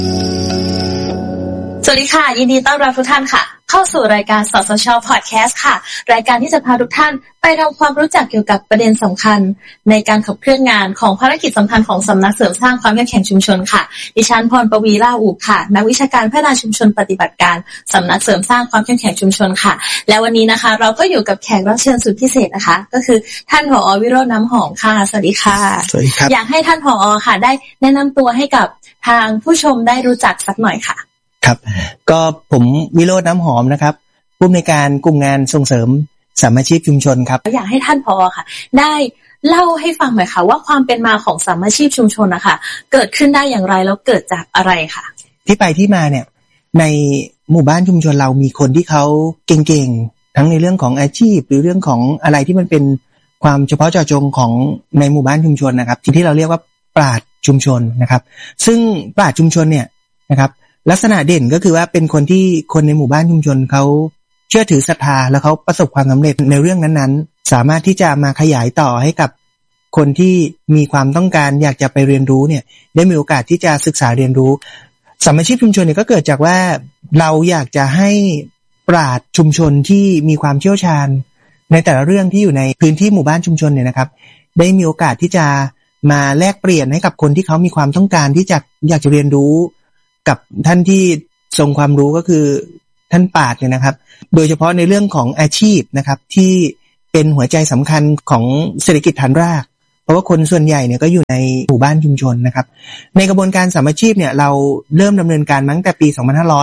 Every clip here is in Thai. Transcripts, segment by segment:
สวัสดีค่ะยินดีต้อนรับทุกท่านค่ะเข้าสู่รายการสสช.พอดแคสต์ค่ะรายการที่จะพาทุกท่านไปทำความรู้จักเกี่ยวกับประเด็นสำคัญในการขับเคลื่อนงานของภารกิจสำคัญของสำนักเสริมสร้างความเข้มแข็งชุมชนค่ะดิฉันพรปวีล่าอุค่ะนักวิชาการพัฒนาชุมชนปฏิบัติการสำนักเสริมสร้างความเข้มแข็งชุมชนค่ะและวันนี้นะคะเราก็อยู่กับแขกรับเชิญสุดพิเศษนะคะก็คือท่านผอ.วิโรจน์น้ำหอมค่ะสวัสดีค่ะสวัสดีครับอยากให้ท่านผอ.ค่ะได้แนะนำตัวให้กับทางผู้ชมได้รู้จักสักหน่อยค่ะครับก็ผมวิโรจน์น้ำหอมนะครับผู้อำนวยการกลุ่มงานส่งเสริมสามัคคีชุมชนครับอยากให้ท่านผอ.ค่ะได้เล่าให้ฟังหน่อยค่ะว่าความเป็นมาของสามัคคีชุมชนนะคะเกิดขึ้นได้อย่างไรแล้วเกิดจากอะไรค่ะที่ไปที่มาเนี่ยในหมู่บ้านชุมชนเรามีคนที่เขาเก่งๆทั้งในเรื่องของอาชีพหรือเรื่องของอะไรที่มันเป็นความเฉพาะเจาะจงของในหมู่บ้านชุมชนนะครับที่เราเรียกว่าปราชญ์ชุมชนนะครับซึ่งปราชญ์ชุมชนเนี่ยนะครับลักษณะเด่นก็คือว่าเป็นคนที่คนในหมู่บ้านชุมชนเขาเชื่อถือศรัทธาแล้วเขาประสบความสำเร็จในเรื่องนั้นๆสามารถที่จะมาขยายต่อให้กับคนที่มีความต้องการอยากจะไปเรียนรู้เนี่ยได้มีโอกาสที่จะศึกษาเรียนรู้สามัคคีชุมชนเนี่ยก็เกิดจากว่าเราอยากจะให้ปราชญ์ชุมชนที่มีความเชี่ยวชาญในแต่ละเรื่องที่อยู่ในพื้นที่หมู่บ้านชุมชนเนี่ยนะครับได้มีโอกาสที่จะมาแลกเปลี่ยนให้กับคนที่เขามีความต้องการที่จะอยากจะเรียนรู้กับท่านที่ทรงความรู้ก็คือท่านปราชญ์เนี่ยนะครับโดยเฉพาะในเรื่องของอาชีพนะครับที่เป็นหัวใจสำคัญของเศรษฐกิจฐานรากเพราะว่าคนส่วนใหญ่เนี่ยก็อยู่ในหมู่บ้านชุมชนนะครับในกระบวนการสามัคคีเนี่ยเราเริ่มดำเนินการมาตั้งแต่ปี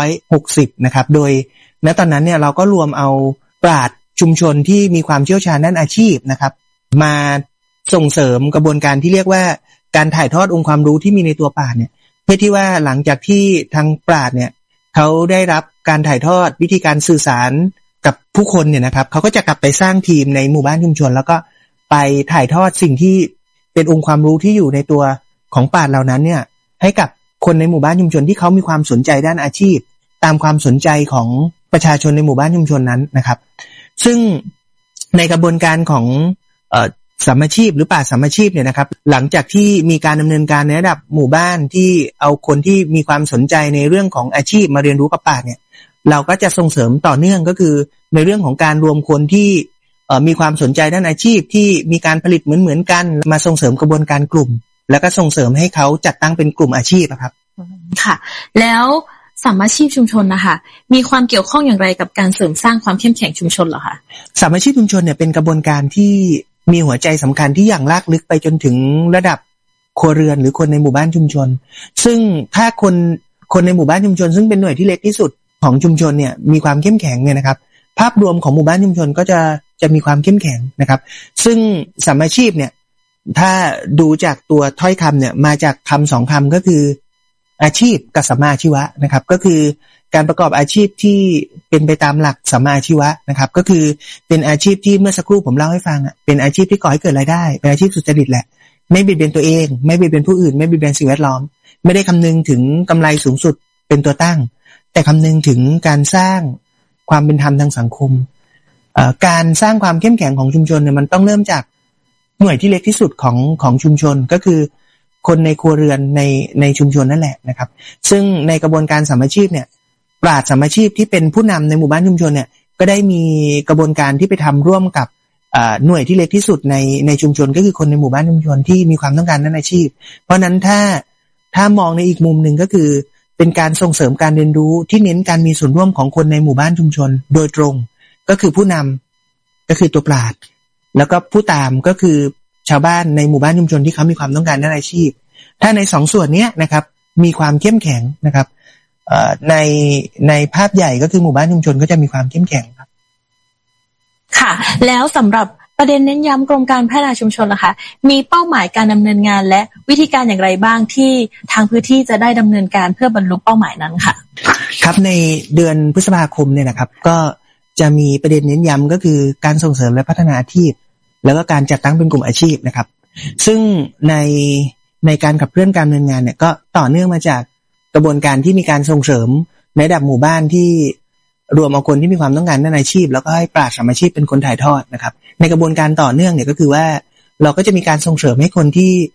2560นะครับโดยณตอนนั้นเนี่ยเราก็รวมเอาปราชญ์ชุมชนที่มีความเชี่ยวชาญด้านอาชีพนะครับมาส่งเสริมกระบวนการที่เรียกว่าการถ่ายทอดองค์ความรู้ที่มีในตัวปราชญ์เนี่ยเพื่อที่ว่าหลังจากที่ทางปราชญ์เนี่ยเขาได้รับการถ่ายทอดวิธีการสื่อสารกับผู้คนเนี่ยนะครับเขาก็จะกลับไปสร้างทีมในหมู่บ้านชุมชนแล้วก็ไปถ่ายทอดสิ่งที่เป็นองค์ความรู้ที่อยู่ในตัวของปราชญ์เหล่านั้นเนี่ยให้กับคนในหมู่บ้านชุมชนที่เขามีความสนใจด้านอาชีพตามความสนใจของประชาชนในหมู่บ้านชุมชนนั้นนะครับซึ่งในกระบวนการของสามัคคีหรือปราชญ์สามัคคีเนี่ยนะครับหลังจากที่มีการดำเนินการในระดับหมู่บ้านที่เอาคนที่มีความสนใจในเรื่องของอาชีพมาเรียนรู้กับปราชญ์เนี่ยเราก็จะส่งเสริมต่อเนื่องก็คือในเรื่องของการรวมคนที่มีความสนใจด้านอาชีพที่มีการผลิตเหมือนกันมาส่งเสริมกระบวนการกลุ่มแล้วก็ส่งเสริมให้เขาจัดตั้งเป็นกลุ่มอาชีพครับค่ะแล้วสามัคคีชุมชนนะคะมีความเกี่ยวข้องอย่างไรกับการเสริมสร้างความเข้มแข็งชุมชนเหรอคะสามัคคีชุมชนเนี่ยเป็นกระบวนการที่มีหัวใจสำคัญที่อย่างลากลึกไปจนถึงระดับครัวเรือนหรือคนในหมู่บ้านชุมชนซึ่งถ้าคนในหมู่บ้านชุมชนซึ่งเป็นหน่วยที่เล็กที่สุดของชุมชนเนี่ยมีความเข้มแข็งเนี่ยนะครับภาพรวมของหมู่บ้านชุมชนก็จะมีความเข้มแข็งนะครับซึ่งสามัคคีเนี่ยถ้าดูจากตัวถ้อยคำเนี่ยมาจากคำสองคำก็คืออาชีพกับสัมมาอาชีวะนะครับก็คือการประกอบอาชีพที่เป็นไปตามหลักสัมมาอาชีวะนะครับก็คือเป็นอาชีพที่เมื่อสักครู่ผมเล่าให้ฟังเป็นอาชีพที่ก่อให้เกิดรายได้เป็นอาชีพสุจริตแหละไม่เบียดเบียนตัวเองไม่เบียดเบียนผู้อื่นไม่เบียดเบียนสิ่งแวดล้อมไม่ได้คำนึงถึงกำไรสูงสุดเป็นตัวตั้งแต่คำนึงถึงการสร้างความเป็นธรรมทางสังคมการสร้างความเข้มแข็งของชุมชนเนี่ยมันต้องเริ่มจากหน่วยที่เล็กที่สุดของชุมชนก็คือคนในครัวเรือนในชุมชนนั่นแหละนะครับซึ่งในกระบวนการสามัคคีเนี่ยปราชญ์สามัคคีที่เป็นผู้นำในหมู่บ้านชุมชนเนี่ยก็ได้มีกระบวนการที่ไปทำร่วมกับหน่วยที่เล็กที่สุดในชุมชนก็คือคนในหมู่บ้านชุมชนที่มีความต้องการด้านอาชีพเพราะนั้นถ้ามองในอีกมุมหนึ่งก็คือเป็นการส่งเสริมการเรียนรู้ที่เน้นการมีส่วนร่วมของคนในหมู่บ้านชุมชนโดยตรงก็คือผู้นำก็คือตัวปราชญ์แล้วก็ผู้ตามก็คือชาวบ้านในหมู่บ้านชุมชนที่เขามีความต้องการด้านอาชีพถ้าในสองส่วนนี้นะครับมีความเข้มแข็งนะครับในภาพใหญ่ก็คือหมู่บ้านชุมชนก็จะมีความเข้มแข็งครับค่ะแล้วสำหรับประเด็นเน้นย้ำกรมการพัฒนาชุมชนนะคะมีเป้าหมายการดำเนินงานและวิธีการอย่างไรบ้างที่ทางพื้นที่จะได้ดำเนินการเพื่อบรรลุเป้าหมายนั้นค่ะครับในเดือนพฤษภาคมเนี่ยนะครับก็จะมีประเด็นเน้นย้ำก็คือการส่งเสริมและพัฒนาอาชีพแล้วก็การจัดตั้งเป็นกลุ่มอาชีพนะครับซึ่งในการขับเคลื่อนการดำเนินงานเนี่ยก็ต่อเนื่องมาจากกระบวนการที่มีการส่งเสริมในระดับหมู่บ้านที่รวมเอาคนที่มีความต้องการด้านอาชีพแล้วก็ให้ปราชญ์สามัคคีเป็นคนถ่ายทอดนะครับในกระบวนการต่อเนื่องเนี่ยก็คือว่าเราก็จะมีการส่งเสริมให้คนที่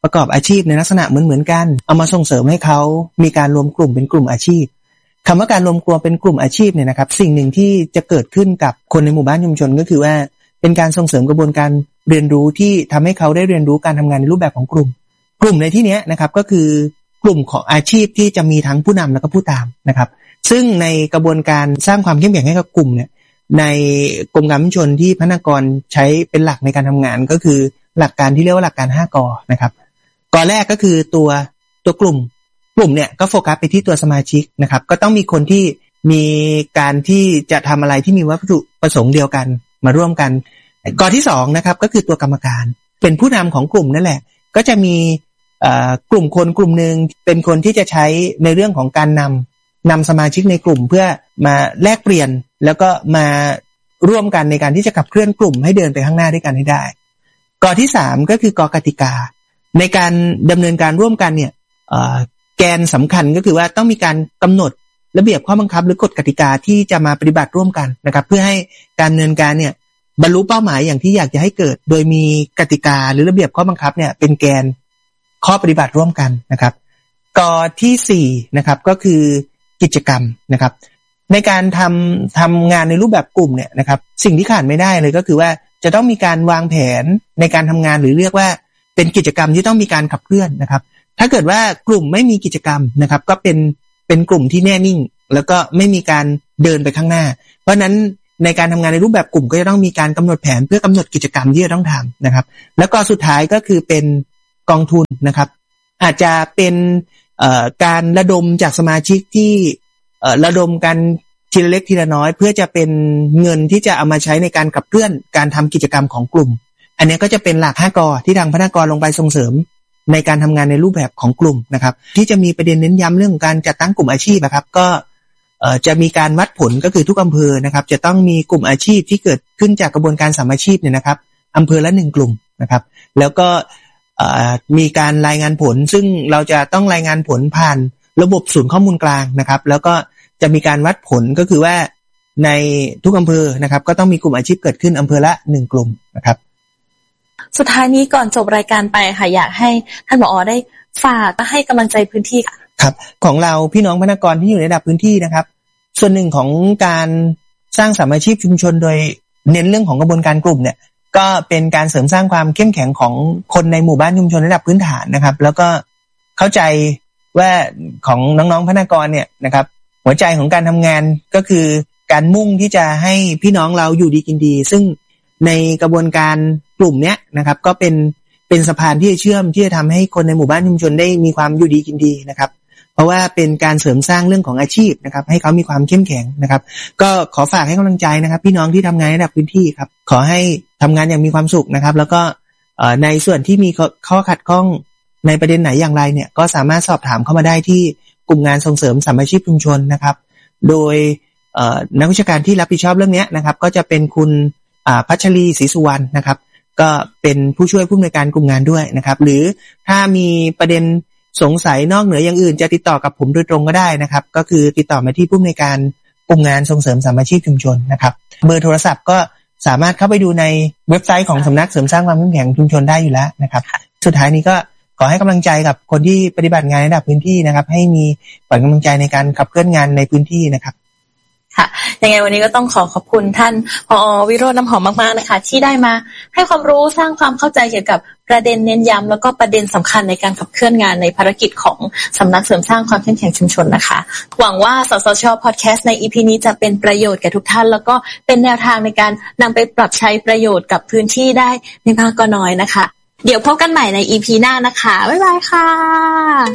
ประกอบอาชีพในลักษณะเหมือนกันเอามาส่งเสริมให้เขามีการรวมกลุ่มเป็นกลุ่มอาชีพคำว่าการรวมกลุ่มเป็นกลุ่มอาชีพเนี่ยนะครับสิ่งหนึ่งที่จะเกิดขึ้นกับคนในหมู่บ้านชุมชนก็คือว่าเป็นการส่งเสริมกระบวนการเรียนรู้ที่ทำให้เขาได้เรียนรู้การทำงานในรูปแบบของกลุ่มในที่นี้นะครับก็คือกลุ่มของอาชีพที่จะมีทั้งผู้นำและก็ผู้ตามนะครับซึ่งในกระบวนการสร้างความเข้มแข็งให้กับกลุ่มเนี่ยในกรมการชุมชนที่พนักงานใช้เป็นหลักในการทำงานก็คือหลักการที่เรียกว่าหลักการ5 กนะครับกแรกก็คือตัวกลุ่มเนี่ยก็โฟกัสไปที่ตัวสมาชิกนะครับก็ต้องมีคนที่มีการที่จะทำอะไรที่มีวัตถุประสงค์เดียวกันมาร่วมกันกที่2นะครับก็คือตัวกรรมการเป็นผู้นำของกลุ่มนั่นแหละก็จะมีกลุ่มคนกลุ่มนึงเป็นคนที่จะใช้ในเรื่องของการนำสมาชิกในกลุ่มเพื่อมาแลกเปลี่ยนแล้วก็มาร่วมกันในการที่จะขับเคลื่อนกลุ่มให้เดินไปข้างหน้าด้วยกันให้ได้กที่3ก็คือกกติกาในการดำเนินการร่วมกันเนี่ยแกนสำคัญก็คือว่าต้องมีการกำหนดระเบียบข้อบังคับหรือกฎกติกาที่จะมาปฏิบัติร่วมกันนะครับเพื่อให้การดำเนินการเนี่ยบรรลุเป้าหมายอย่างที่อยากจะให้เกิดโดยมีกติกาหรือระเบียบข้อบังคับเนี่ยเป็นแกนข้อปฏิบัติร่วมกันนะครับกที่4นะครับก็คือกิจกรรมนะครับในการทำงานในรูปแบบกลุ่มเนี่ยนะครับสิ่งที่ขาดไม่ได้เลยก็คือว่าจะต้องมีการวางแผนในการทำงานหรือเรียกว่าเป็นกิจกรรมที่ต้องมีการขับเคลื่อนนะครับถ้าเกิดว่ากลุ่มไม่มีกิจกรรมนะครับก็เป็นกลุ่มที่แน่นิ่งแล้วก็ไม่มีการเดินไปข้างหน้าเพราะนั้นในการทำงานในรูปแบบกลุ่มก็จะต้องมีการกำหนดแผนเพื่อกำหนดกิจกรรมที่จะต้องทำนะครับแล้วก็สุดท้ายก็คือเป็นกองทุนนะครับอาจจะเป็นการระดมจากสมาชิกที่ระดมกันทีละเล็กทีละน้อยเพื่อจะเป็นเงินที่จะเอามาใช้ในการขับเคลื่อนการทำกิจกรรมของกลุ่มอันนี้ก็จะเป็นหลัก5 กที่ทางพนักงานลงไปส่งเสริมในการทำงานในรูปแบบของกลุ่มนะครับที่จะมีประเด็นเน้นย้ำเรื่องของการจัดตั้งกลุ่มอาชีพนะครับก็จะมีการวัดผลก็คือทุกอำเภอนะครับจะต้องมีกลุ่มอาชีพที่เกิดขึ้นจากกระบวนการสามัคคีเนี่ยนะครับอำเภอละ1 กลุ่มนะครับแล้วก็มีการรายงานผลซึ่งเราจะต้องรายงานผลผ่านระบบศูนย์ข้อมูลกลางนะครับแล้วก็จะมีการวัดผลก็คือว่าในทุกอำเภอนะครับก็ต้องมีกลุ่มอาชีพเกิดขึ้นอำเภอละ1 กลุ่มนะครับสุดท้ายนี้ก่อนจบรายการไปค่ะอยากให้ท่านผอ.ได้ฝากให้กำลังใจพื้นที่ค่ะครับของเราพี่น้องพนักงานที่อยู่ในระดับพื้นที่นะครับส่วนหนึ่งของการสร้างสามัคคีชุมชนโดยเน้นเรื่องของกระบวนการกลุ่มเนี่ยก็เป็นการเสริมสร้างความเข้มแข็งของคนในหมู่บ้านชุมชนระดับพื้นฐานนะครับแล้วก็เข้าใจว่าของน้องๆพนักงานเนี่ยนะครับหัวใจของการทำงานก็คือการมุ่งที่จะให้พี่น้องเราอยู่ดีกินดีซึ่งในกระบวนการกลุ่มเนี้ยนะครับก็เป็นสะพานที่จะเชื่อมที่จะทำให้คนในหมู่บ้านชุมชนได้มีความอยู่ดีกินดีนะครับเพราะว่าเป็นการเสริมสร้างเรื่องของอาชีพนะครับให้เขามีความเข้มแข็งนะครับก็ขอฝากให้กำลังใจนะครับพี่น้องที่ทำงานในระดับพื้นที่ครับขอให้ทำงานอย่างมีความสุขนะครับแล้วก็ในส่วนที่มีข้อขัดข้องในประเด็นไหนอย่างไรเนี่ยก็สามารถสอบถามเข้ามาได้ที่กลุ่มงานส่งเสริมสามัคคีชุมชนนะครับโดยนักวิชาการที่รับผิดชอบเรื่องนี้นะครับก็จะเป็นคุณพัชรีศรีสุวรรณนะครับก็เป็นผู้ช่วยผู้อำนวยการกลุ่มงานด้วยนะครับหรือถ้ามีประเด็นสงสัยนอกเหนืออย่างอื่นจะติดต่อกับผมโดยตรงก็ได้นะครับก็คือติดต่อมาที่ผู้อำนวยการกลุ่มงานส่งเสริมสามัคคีชุมชนนะครับเบอร์โทรศัพท์ก็สามารถเข้าไปดูในเว็บไซต์ของสำนักเสริมสร้างความเข้มแข็งชุมชนได้อยู่แล้วนะครับสุดท้ายนี้ก็ขอให้กำลังใจกับคนที่ปฏิบัติงานในระดับพื้นที่นะครับให้มีขวัญกำลังใจในการขับเคลื่อนงานในพื้นที่นะครับค่ะยังไงวันนี้ก็ต้องขอบคุณท่านผอ.วิโรจน์น้ำหอมมากๆนะคะที่ได้มาให้ความรู้สร้างความเข้าใจเกี่ยวกับประเด็นเน้นย้ำแล้วก็ประเด็นสำคัญในการขับเคลื่อนงานในภารกิจของสำนักเสริมสร้างความเข้มแข็งชุมชนนะคะหวังว่าสสช.พอดแคสต์ใน EP นี้จะเป็นประโยชน์แก่ทุกท่านแล้วก็เป็นแนวทางในการนำไปปรับใช้ประโยชน์กับพื้นที่ได้ไม่มากก็น้อยนะคะเดี๋ยวพบกันใหม่ใน EP หน้านะคะบ๊ายบายค่ะ